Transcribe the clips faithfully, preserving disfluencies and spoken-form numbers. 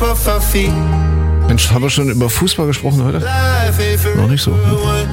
Mensch, haben wir schon über Fußball gesprochen heute? Noch nicht so. Ne?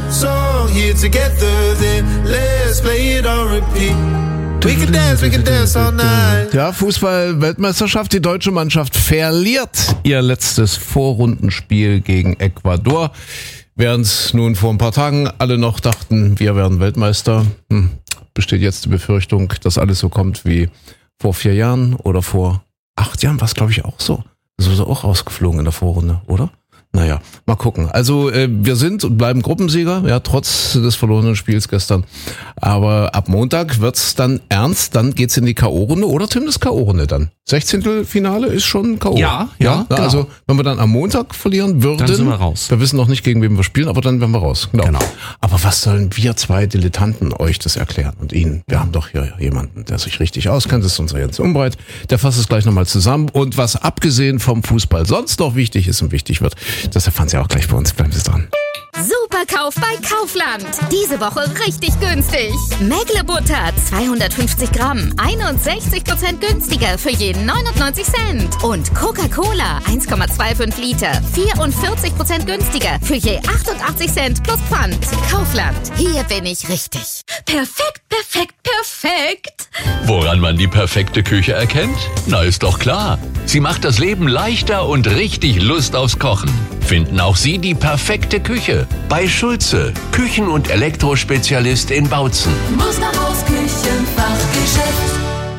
We can dance, we can dance all night. Ja, Fußball-Weltmeisterschaft. Die deutsche Mannschaft verliert ihr letztes Vorrundenspiel gegen Ecuador. Während nun vor ein paar Tagen alle noch dachten, wir werden Weltmeister, hm, besteht jetzt die Befürchtung, dass alles so kommt wie vor vier Jahren oder vor acht Jahren. War es, glaube ich, auch so. So ist er auch rausgeflogen in der Vorrunde, oder? Naja, mal gucken. Also äh, wir sind und bleiben Gruppensieger, ja, trotz des verlorenen Spiels gestern. Aber ab Montag wird's dann ernst, dann geht's in die K O-Runde, oder Tim, das K O-Runde dann? Sechzehntelfinale ist schon K O. Ja, ja, ja, genau. Also wenn wir dann am Montag verlieren würden, dann sind wir raus. Wir wissen noch nicht, gegen wen wir spielen, aber dann werden wir raus. Genau. genau. Aber was sollen wir zwei Dilettanten euch das erklären und Ihnen? Wir haben doch hier jemanden, der sich richtig auskennt, das ist unser Jens Umbreit. Der fasst es gleich nochmal zusammen. Und was abgesehen vom Fußball sonst noch wichtig ist und wichtig wird, das erfahren Sie auch gleich bei uns. Bleiben Sie dran. Superkauf bei Kaufland. Diese Woche richtig günstig. Mägle-Butter zweihundertfünfzig Gramm, einundsechzig Prozent günstiger für jeden neunundneunzig Cent. Und Coca-Cola eins Komma fünfundzwanzig Liter, vierundvierzig Prozent günstiger für je achtundachtzig Cent plus Pfand. Kaufland, hier bin ich richtig. Perfekt, perfekt, perfekt. Woran man die perfekte Küche erkennt? Na, ist doch klar. Sie macht das Leben leichter und richtig Lust aufs Kochen. Finden auch Sie die perfekte Küche bei Schulze, Küchen- und Elektrospezialist in Bautzen. Musterhaus Küchenfachgeschäft.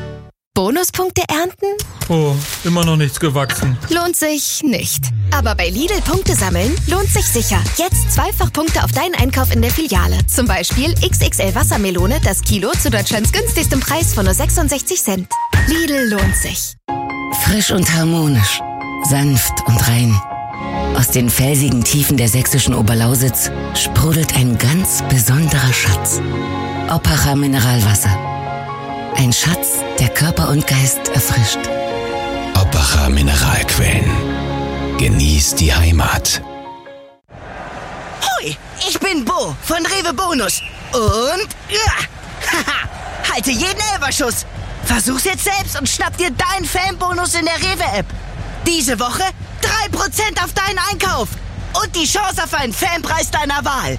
Bonuspunkte ernten? Oh, immer noch nichts gewachsen. Lohnt sich nicht. Aber bei Lidl Punkte sammeln lohnt sich sicher. Jetzt zweifach Punkte auf deinen Einkauf in der Filiale. Zum Beispiel X X L Wassermelone, das Kilo zu Deutschlands günstigstem Preis von nur sechsundsechzig Cent. Lidl lohnt sich. Frisch und harmonisch, sanft und rein. Aus den felsigen Tiefen der sächsischen Oberlausitz sprudelt ein ganz besonderer Schatz. Oppacher Mineralwasser. Ein Schatz, der Körper und Geist erfrischt. Oppacher Mineralquellen. Genießt die Heimat. Hoi, ich bin Bo von Rewe Bonus. Und ja, haha, halte jeden Elferschuss. Versuch's jetzt selbst und schnapp dir deinen Fanbonus in der Rewe-App. Diese Woche drei Prozent auf deinen Einkauf und die Chance auf einen Fanpreis deiner Wahl.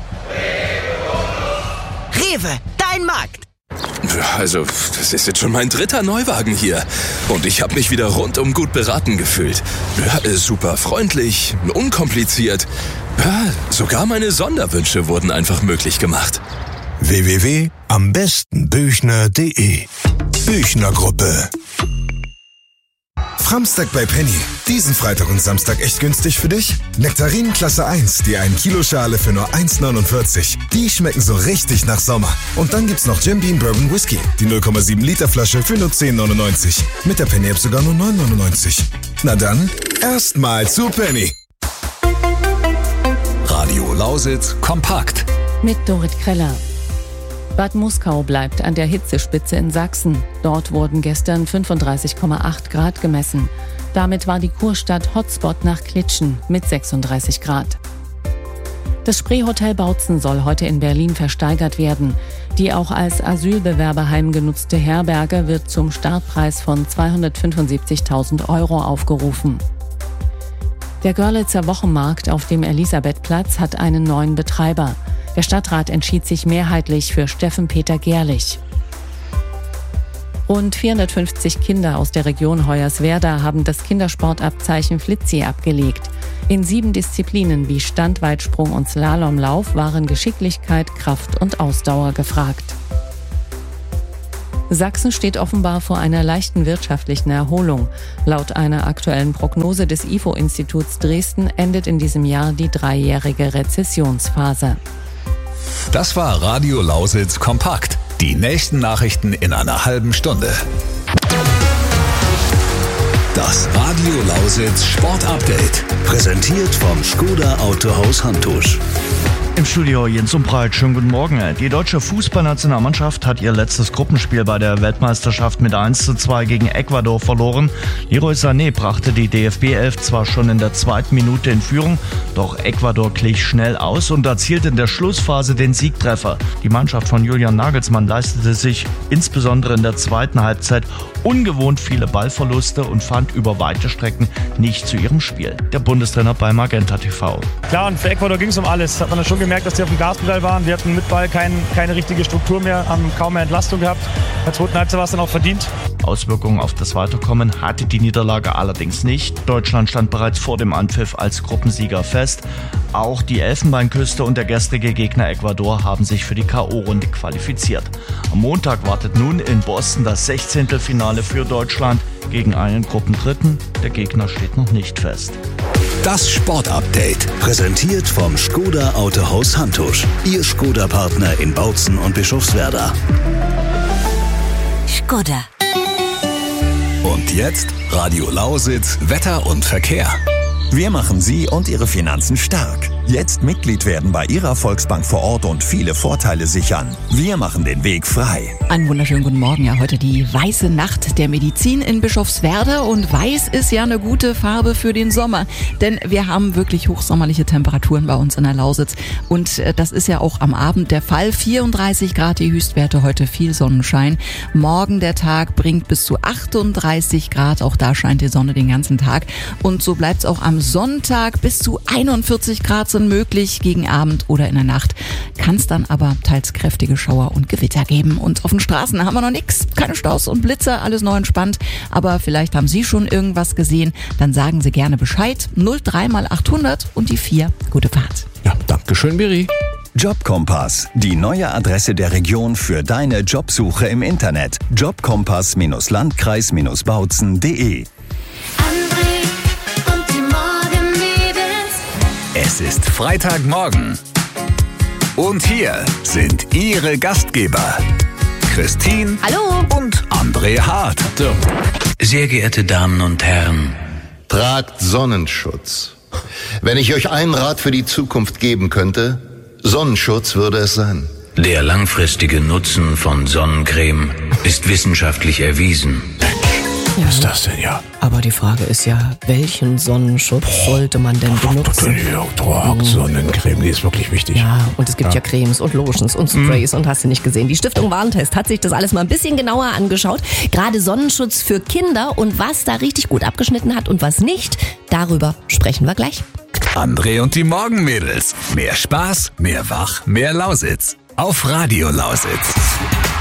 Rewe, dein Markt. Also, das ist jetzt schon mein dritter Neuwagen hier. Und ich habe mich wieder rundum gut beraten gefühlt. Ja, super freundlich, unkompliziert. Ja, sogar meine Sonderwünsche wurden einfach möglich gemacht. w w w punkt am besten büchner punkt de Büchner Gruppe. Framstag bei Penny. Diesen Freitag und Samstag echt günstig für dich? Nektarinen Klasse eins, die ein Kilo Schale für nur eins neunundvierzig. Die schmecken so richtig nach Sommer. Und dann gibt's noch Jim Beam Bourbon Whisky, die null Komma sieben Liter Flasche für nur zehn neunundneunzig. Mit der Penny App sogar nur neun neunundneunzig. Na dann, erstmal zu Penny. Radio Lausitz kompakt. Mit Dorit Kreller. Bad Muskau bleibt an der Hitzespitze in Sachsen. Dort wurden gestern fünfunddreißig Komma acht Grad gemessen. Damit war die Kurstadt Hotspot nach Klitschen mit sechsunddreißig Grad. Das Spreehotel Bautzen soll heute in Berlin versteigert werden. Die auch als Asylbewerberheim genutzte Herberge wird zum Startpreis von zweihundertfünfundsiebzigtausend Euro aufgerufen. Der Görlitzer Wochenmarkt auf dem Elisabethplatz hat einen neuen Betreiber. Der Stadtrat entschied sich mehrheitlich für Steffen Peter Gerlich. Rund vierhundertfünfzig Kinder aus der Region Hoyerswerda haben das Kindersportabzeichen Flitzi abgelegt. In sieben Disziplinen wie Standweitsprung und Slalomlauf waren Geschicklichkeit, Kraft und Ausdauer gefragt. Sachsen steht offenbar vor einer leichten wirtschaftlichen Erholung. Laut einer aktuellen Prognose des I F O-Instituts Dresden endet in diesem Jahr die dreijährige Rezessionsphase. Das war Radio Lausitz kompakt. Die nächsten Nachrichten in einer halben Stunde. Das Radio Lausitz Sportupdate. Präsentiert vom Skoda Autohaus Hantusch. Im Studio Jens Umbreit, schönen guten Morgen. Die deutsche Fußballnationalmannschaft hat ihr letztes Gruppenspiel bei der Weltmeisterschaft mit eins zu zwei gegen Ecuador verloren. Leroy Sané brachte die D F B elf zwar schon in der zweiten Minute in Führung, doch Ecuador glich schnell aus und erzielte in der Schlussphase den Siegtreffer. Die Mannschaft von Julian Nagelsmann leistete sich insbesondere in der zweiten Halbzeit ungewohnt viele Ballverluste und fand über weite Strecken nicht zu ihrem Spiel. Der Bundestrainer bei Magenta T V. Klar, und für Ecuador ging es um alles. Hat man dann schon gemerkt, dass die auf dem Gaspedal waren. Die hatten mit Ball kein, keine richtige Struktur mehr, haben kaum mehr Entlastung gehabt. In der zweiten Halbzeit war es dann auch verdient. Auswirkungen auf das Weiterkommen hatte die Niederlage allerdings nicht. Deutschland stand bereits vor dem Anpfiff als Gruppensieger fest. Auch die Elfenbeinküste und der gestrige Gegner Ecuador haben sich für die K O-Runde qualifiziert. Am Montag wartet nun in Boston das Sechzehntelfinale für Deutschland gegen einen Gruppendritten. Der Gegner steht noch nicht fest. Das Sportupdate, präsentiert vom Skoda Autohaus Hantusch. Ihr Skoda-Partner in Bautzen und Bischofswerda. Skoda. Und jetzt Radio Lausitz, Wetter und Verkehr. Wir machen Sie und Ihre Finanzen stark. Jetzt Mitglied werden bei Ihrer Volksbank vor Ort und viele Vorteile sichern. Wir machen den Weg frei. Einen wunderschönen guten Morgen. Ja, heute die weiße Nacht der Medizin in Bischofswerda. Und weiß ist ja eine gute Farbe für den Sommer. Denn wir haben wirklich hochsommerliche Temperaturen bei uns in der Lausitz. Und das ist ja auch am Abend der Fall. vierunddreißig Grad die Höchstwerte, heute viel Sonnenschein. Morgen der Tag bringt bis zu achtunddreißig Grad. Auch da scheint die Sonne den ganzen Tag. Und so bleibt es auch am Sonntag. Bis zu einundvierzig Grad sind möglich. Gegen Abend oder in der Nacht kann es dann aber teils kräftige Schauer und Gewitter geben. Und auf den Straßen haben wir noch nichts. Keine Staus und Blitze, alles noch entspannt. Aber vielleicht haben Sie schon irgendwas gesehen. Dann sagen Sie gerne Bescheid. null drei mal achthundert und die vier. Gute Fahrt. Ja, danke schön, Biri. Jobkompass, die neue Adresse der Region für deine Jobsuche im Internet. jobkompass Landkreis Bautzen punkt de. Es ist Freitagmorgen. Und hier sind Ihre Gastgeber, Christine Hallo. und André Hart. Sehr geehrte Damen und Herren, tragt Sonnenschutz. Wenn ich euch einen Rat für die Zukunft geben könnte, Sonnenschutz würde es sein. Der langfristige Nutzen von Sonnencreme ist wissenschaftlich erwiesen. Ja. Was ist das denn, ja? Aber die Frage ist ja, welchen Sonnenschutz sollte man denn benutzen? Mhm. Sonnencreme, die ist wirklich wichtig. Ja, und es gibt ja, ja Cremes und Lotions und Sprays mhm. und hast du nicht gesehen. Die Stiftung Warentest hat sich das alles mal ein bisschen genauer angeschaut. Gerade Sonnenschutz für Kinder und was da richtig gut abgeschnitten hat und was nicht, darüber sprechen wir gleich. André und die Morgenmädels. Mehr Spaß, mehr Wach, mehr Lausitz. Auf Radio Lausitz.